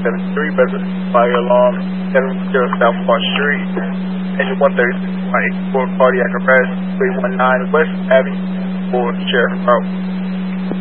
173, resident fire alarm 70 Southport Street. Engine 136 for cardiac arrest, 319 West Avenue for Sheriff Road.